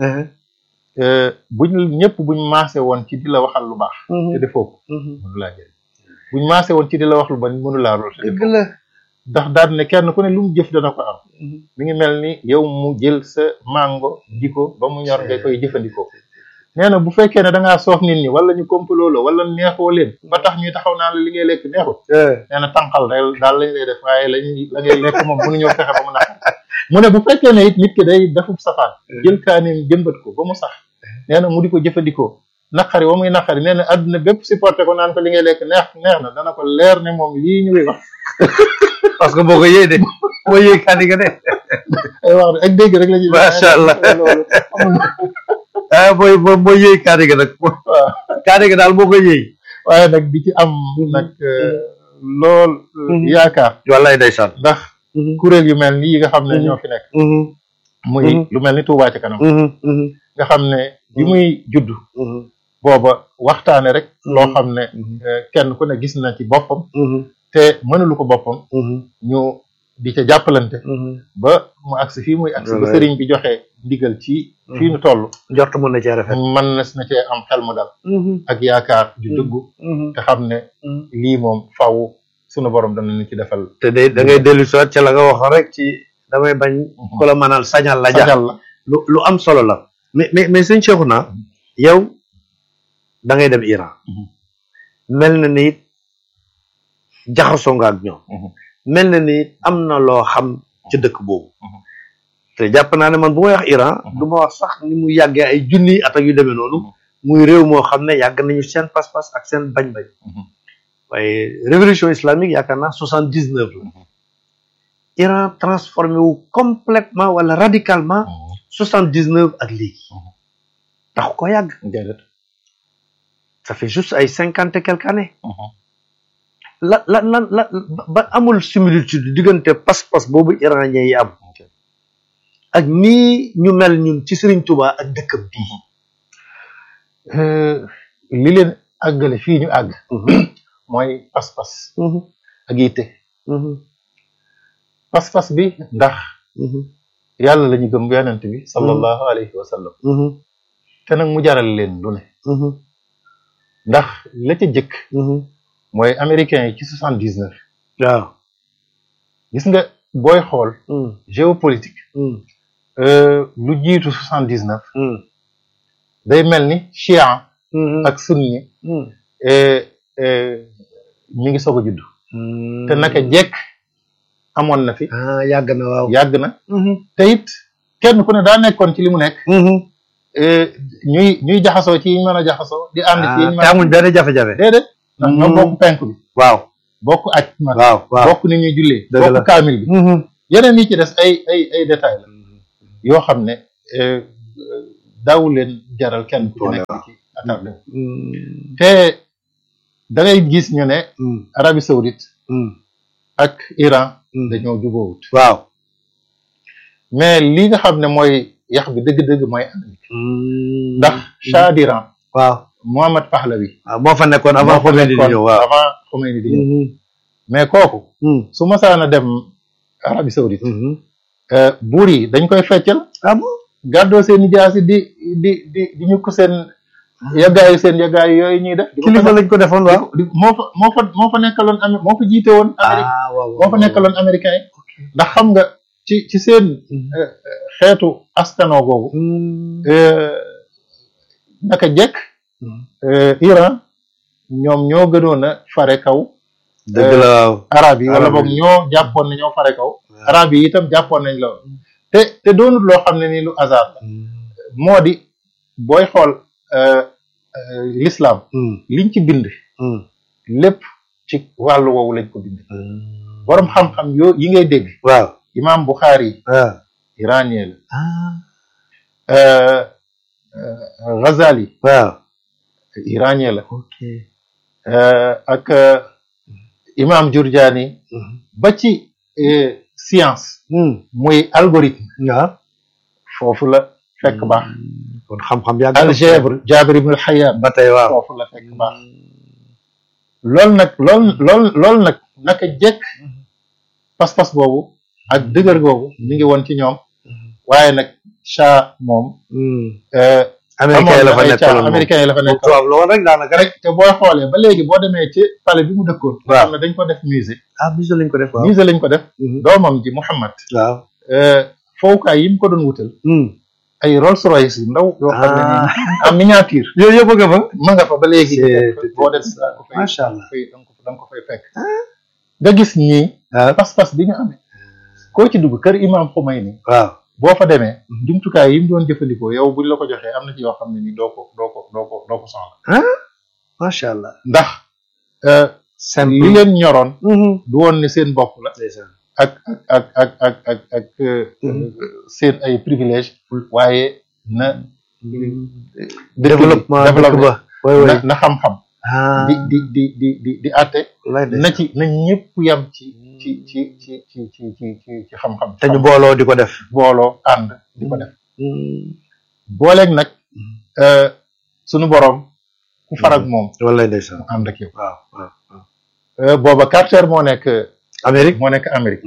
buñ ñëpp buñ maase woon ci di la waxal lu baax te defoo ko mënu laa jëriñ buñ maase woon ci di la wax lu ban mënu laa lool te dëgg defoo la ndax daal ne kenn ku ne lu mu jëf dana ko am mi ngi mel ni yow mu jël sa mango ji ko ba mu ñor nga koy jëfandikoo nee na bu fekkee ne da ngaa soof nit ñi wala ñu complot la wala neexoo leen ba tax ñuy taxaw naa la li ngay lekk neexut nee na tànqal daal daal lañ lay def waaye lañ la ngay lekk moom mënuñoo fexe ba mu naqar mu ne bu fekkee ne it nit ki day defub safaan jël kaanim jëmbat ko ba mu sax nee na mu di ko jëfandikoo naqari wa muy naqari nee na àdduna bépp supporté ko naan ko li ngay lekk neex neex na dana ko leer ne moom lii ñu koy wax parce que boo ko yëy de boo yëy kaani nga de ay wax ak dégg rek la ñuy macha allah loolu amul ah booy boo boo yëy kaani nga nag waaw kaani nga daal boo ko yëy waaye nag di ci am nag lool yaakaar wallaay ndeysaan ndax kuréel yu mel ni yi nga xam ne ñoo fi nekk muy lu mel ni Touba ci kanam nga xam ne bi muy judd booba waxtaane rek loo xam ne kenn ku ne gis na ci boppam te mënulu ko boppam ñu di ca jàppalante ba mu agsi fii muy agsi ba sëriñ bi joxe ndigal ci fii nu toll njort mën na cee rafet mën na na cee am xel mu dal ak yaakaar ju dëggu te xam ne lii moom faw sunu borom dana ñu ci defal te day da ngay dellu soit ca la nga waxoon rek ci damay bañ ku la mënal sañal la ja sañal la lu lu am solo la mais mais mais sëñ Cheikhouna yow da ngay dem Iran mel na ni it jaxasoo nga ak ñoom mel na ni am na loo xam ci dëkk boobu te jàpp naa ne man bu may wax Iran du ma wax sax ni mu yàggee ay junniy at ak yu demee noonu muy réew moo xam ne yàgg nañu seen pas-pas ak seen bañ-bañ waaye révolution islamique yaakaar naa soixante dix neuf la Iran transformé wu complètement wala radicalement soixante dix neuf ak léegi tax ko yàgg ça fait juste ay cinquante et quelques années la la la la ba amul similitude diggante pas-pas boobu iranien yi am ak nii ñu mel ñun ci Serigne Touba ak dëkkam bii li leen àggale fii ñu àgg mooy pas-pas ak yitte pas-pas bi ndax yàlla la ñu gëm yonent bi sallallahu alayhi wa sallam te nag mu jaral leen lu ne ndax la ca jëkk mooy américains yi ci soixante dix neuf waaw gis nga booy xool géopolitique lu jiitu soixante dix neuf day mel ni chia ak sunni mi ngi soog a judd te naka jekk amoon na fi ah yàgg na waaw yàgg na te it kenn ku ne daa nekkoon ci li mu nekk ñuy ñuy jaxasoo ci yi ñu mën a jaxasoo di ànd ci yi ñu mën a amuñ benn jafe-jafe déedéet ndax ñoo bokk penk bi waaw bokk aj mag waaw waaw bokk ni ñuy jullee dëgg la bokk kaamil bi yeneen yi ci des ay ay ay détails la yoo xam ne daawu leen jaral kenn ku ci nekk ci attardé wu te da ngay gis ñu ne Arabie Saoudite ak Iran dañoo jubóowut waaw mais li nga xam ne mooy yax bi dëgg-dëgg mooy Amérique ndax Shah d'Iran waaw Mohammad Pahlavi waaw moo fa nekkoon avant Khomeini di ñëw waaw avant Khomeini di ñëw mais kooku su masaana dem Arabie Saoudite buur yi dañ koy feccal ah bon gàddoo seen jaasi di di di di ñu ko seen yàggaayu seen yàggaayu yooyu ñuy def kilifa lañ ko defoon waaw moo fa moo fa moo fa nekkaloon am moo fa jiite woon Amérique moo fa nekkaloon américain yi ndax xam nga ci ci seen xeetu askanoo googu naka jekk Iran ñoom ñoo gënoon a fare kaw dëgg la waaw arab yi wala boog ñoo jàppoon ne ñoo fare kaw arab yi itam jàppoon nañ la te te doonut loo xam ne ni lu hasard la moo di booy xool l'islam liñ ci bind lépp ci wàllu woowu lañ ko bind boroom xam-xam yoo yi ngay dégg waaw imam Bukhari iranien la Ghazali waaw iranien la ok ak imam Jurjani ba ci science muy algorithme waaw foofu la fekk baax kon xam-xam yàgg algèbre Jabir ibn al-Hayyan ba tey waaw foofu la fekk baax loolu nag loolu loolu loolu nag naka jekk pas-pas boobu ak dëgër googu mi ngi woon ci ñoom waaye nag Shah moom américain la fa nekkaloon américain yi la fa nekk tubaab la woon rek daanaka rek te booy xoolee ba léegi boo demee ci palais bi mu dëkkoon xam ne dañ ko def musée ah musée lañ ko def waaw musée lañ ko def doomam ji Muhammad waaw fowukaay yi mu ko doon wutal ay Rolls Royce yu ndaw yoo xam ne ni en miniature yooyu yëpp nga fa ma nga fa ba léegi boo def da nga ko fay macha allah da nga ko fay fekk nga gis ñii pas-pas bi ñu amee koo ci dugg kër imam Khomeini waaw boo fa demee jumtukaay yi mu doon jëfandikoo yow buñ la ko joxee am na ci yoo xam ne ni doo ko doo ko doo ko doo ko soxla macha allah ndax seen li leen ñoroon du woon ne seen bopp la ak ak ak ak ak ak seen ay privilège waaye na développement développement na xam-xam di di di di di di àtte na ci na ñëpp yam ci ci ci ci ci ci ci ci ci xam-xam te ñu booloo di ko def booloo ànd di ko def booleeg nag sunu boroom ku farag moom wallaay ndeysaan mu ànd ak yow waaw waaw booba Carter moo nekk Amérique moo nekk Amérique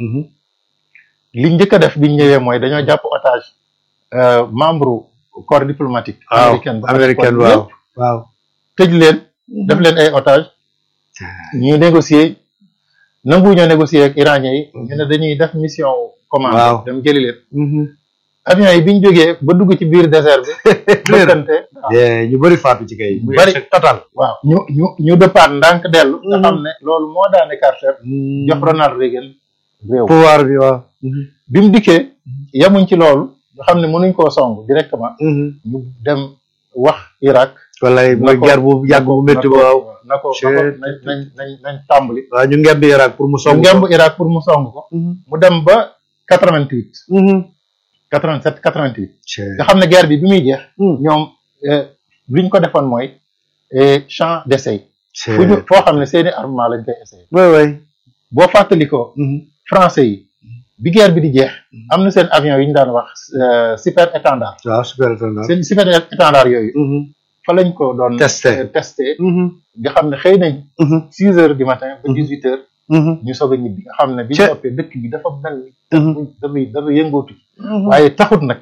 li njëkk a def biñ ñëwee mooy dañoo jàpp otage membre corps diplomatique américaine américaine waaw waaw tëj leen def leen ay otage ñuy négocier nangu ñoo négocier ak iranien yi ñu ne dañuy def mission commande dem jëli leen avion yi biñ jógee ba dugg ci biir désert bi dëkkante ñu bëri faatu ci kay bëri total waaw ñu ñu ñu dëppaat ndànk dellu nga xam ne loolu moo daane Carter jox Ronald Reagan réew pouvoir bi waaw bi mu dikkee yemuñ ci loolu nga xam ne mënuñ koo song directement ñu dem wax Irak wallaay mooy guerre bu yàgg bu métti waaw na ko nañ nañ nañ nañ tàmbali waaw ñu ngemb Irak pour mu song ñu ngemb Irak pour mu song ko mu dem ba quatre-vingt-huit quatre-vingt-sept quatre-vingt-huit nga xam ne guerre bi bi muy jeex ñoom li ñu ko defoon mooy champ d'essai fu ñu foo xam ne seeni armement lañ koy essayé way way boo fàttalikoo français yi bi guerre bi di jeex am na seen avion yi ñu daan wax super étendard waaw super étendard seen super étendard yooyu fa lañ ko doon testé testé nga xam ne xëy nañ six heures du matin ba dix-huit heures ñu soog a ñibbi nga xam ne bi ñu toppee dëkk bi dafa mel ni dafa dafa yëngootu waaye taxut nag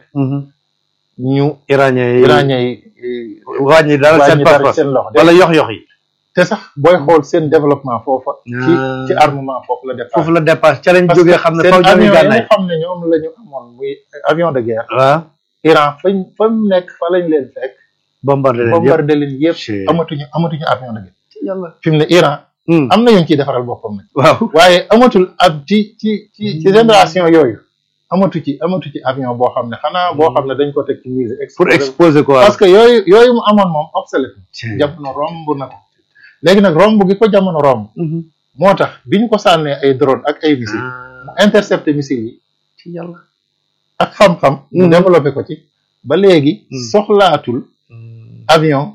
ñu iranien yi iranien yi wàññi daal seen pas-pas seen loxo wala yox-yox yi te sax booy xool seen développement foofa ci ci armement foofu la dépasse foofu la dépasse ca lañ jógee xam ne faw ñooñu gànnaay xam ne ñoom la ñu amoon muy avion de guerre waaw Iran fañ fa mu nekk fa lañ leen fekk bombardé leen bombardé leen yëpp amatuñu amatuñu avion de guerre yàlla fi mu ne Iran am na ñu ciy defaral boppam nag waaw waaye amatul ab ci ci ci ci génération yooyu amatu ci amatu ci avion boo xam ne xanaa boo xam ne dañ ko teg ci musée pour exposer quoi parce que yooyu yooyu mu amoon moom obsolète jamono romb na ko léegi nag romb gi ko jamono romb moo tax bi ñu ko sànnee ay drone ak ay missile mu intercepté missile yi ci yàlla ak xam-xam mu développé ko ci ba léegi soxlaatul avion